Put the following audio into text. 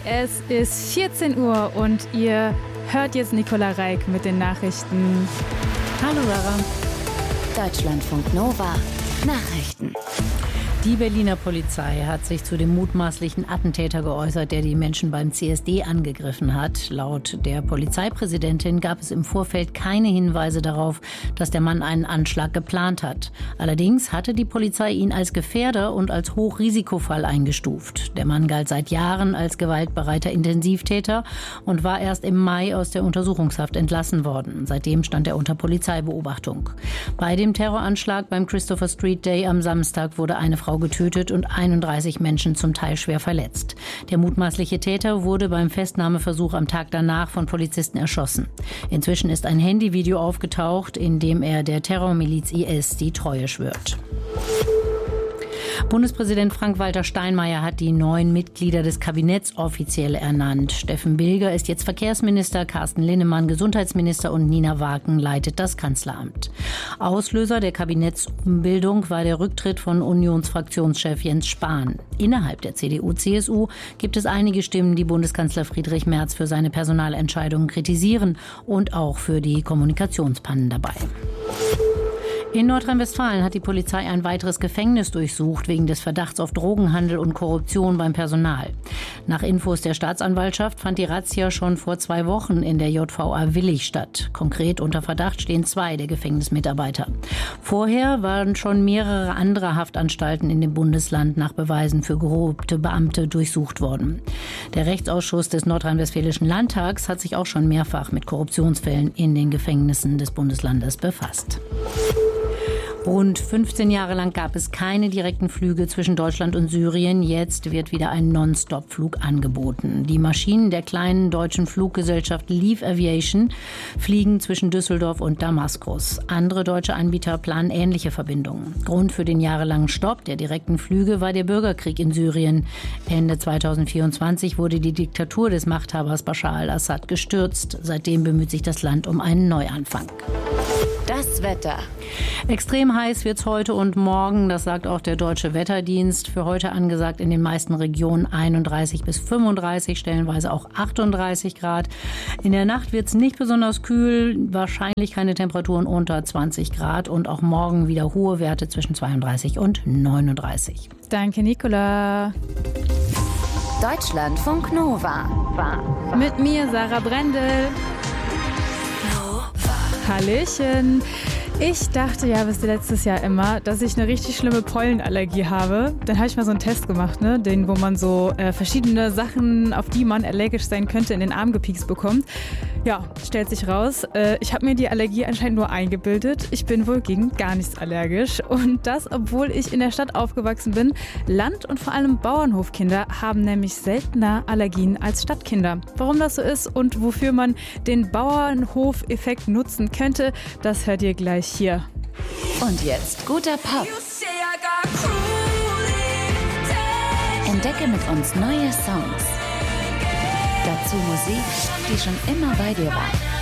es ist 14 Uhr und ihr hört jetzt Nicola Reik mit den Nachrichten. Hallo Sarah. Deutschlandfunk Nova Nachrichten. Die Berliner Polizei hat sich zu dem mutmaßlichen Attentäter geäußert, der die Menschen beim CSD angegriffen hat. Laut der Polizeipräsidentin gab es im Vorfeld keine Hinweise darauf, dass der Mann einen Anschlag geplant hat. Allerdings hatte die Polizei ihn als Gefährder und als Hochrisikofall eingestuft. Der Mann galt seit Jahren als gewaltbereiter Intensivtäter und war erst im Mai aus der Untersuchungshaft entlassen worden. Seitdem stand er unter Polizeibeobachtung. Bei dem Terroranschlag beim Christopher Street Day am Samstag wurde eine Frau getötet und 31 Menschen zum Teil schwer verletzt. Der mutmaßliche Täter wurde beim Festnahmeversuch am Tag danach von Polizisten erschossen. Inzwischen ist ein Handyvideo aufgetaucht, in dem er der Terrormiliz IS die Treue schwört. Bundespräsident Frank-Walter Steinmeier hat die neuen Mitglieder des Kabinetts offiziell ernannt. Steffen Bilger ist jetzt Verkehrsminister, Carsten Linnemann Gesundheitsminister und Nina Waken leitet das Kanzleramt. Auslöser der Kabinettsumbildung war der Rücktritt von Unionsfraktionschef Jens Spahn. Innerhalb der CDU-CSU gibt es einige Stimmen, die Bundeskanzler Friedrich Merz für seine Personalentscheidungen kritisieren und auch für die Kommunikationspannen dabei. In Nordrhein-Westfalen hat die Polizei ein weiteres Gefängnis durchsucht wegen des Verdachts auf Drogenhandel und Korruption beim Personal. Nach Infos der Staatsanwaltschaft fand die Razzia schon vor 2 Wochen in der JVA Willich statt. Konkret unter Verdacht stehen 2 der Gefängnismitarbeiter. Vorher waren schon mehrere andere Haftanstalten in dem Bundesland nach Beweisen für korrupte Beamte durchsucht worden. Der Rechtsausschuss des Nordrhein-Westfälischen Landtags hat sich auch schon mehrfach mit Korruptionsfällen in den Gefängnissen des Bundeslandes befasst. Rund 15 Jahre lang gab es keine direkten Flüge zwischen Deutschland und Syrien. Jetzt wird wieder ein Non-Stop-Flug angeboten. Die Maschinen der kleinen deutschen Fluggesellschaft Leaf Aviation fliegen zwischen Düsseldorf und Damaskus. Andere deutsche Anbieter planen ähnliche Verbindungen. Grund für den jahrelangen Stopp der direkten Flüge war der Bürgerkrieg in Syrien. Ende 2024 wurde die Diktatur des Machthabers Bashar al-Assad gestürzt. Seitdem bemüht sich das Land um einen Neuanfang. Das Wetter. Extrem heiß wird's heute und morgen, das sagt auch der Deutsche Wetterdienst. Für heute angesagt in den meisten Regionen 31 bis 35, stellenweise auch 38 Grad. In der Nacht wird's nicht besonders kühl, wahrscheinlich keine Temperaturen unter 20 Grad und auch morgen wieder hohe Werte zwischen 32 und 39. Danke, Nicola. Deutschlandfunk Nova. Mit mir, Sarah Brendel. Hallöchen. Ich dachte ja bis letztes Jahr immer, dass ich eine richtig schlimme Pollenallergie habe. Dann habe ich mal so einen Test gemacht, ne? Den, wo man so verschiedene Sachen, auf die man allergisch sein könnte, in den Arm gepiekst bekommt. Ja, stellt sich raus, ich habe mir die Allergie anscheinend nur eingebildet. Ich bin wohl gegen gar nichts allergisch. Und das, obwohl ich in der Stadt aufgewachsen bin. Land- und vor allem Bauernhofkinder haben nämlich seltener Allergien als Stadtkinder. Warum das so ist und wofür man den Bauernhof-Effekt nutzen könnte, das hört ihr gleich hier. Und jetzt guter Pop. Entdecke mit uns neue Songs. Dazu Musik, die schon immer bei dir war.